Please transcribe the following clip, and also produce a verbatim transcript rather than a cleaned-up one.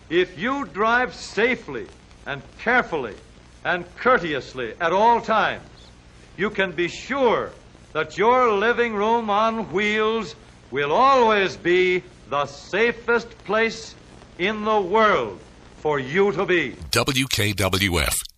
If you drive safely and carefully and courteously at all times, you can be sure that your living room on wheels will always be the safest place in the world for you to be. W K W F,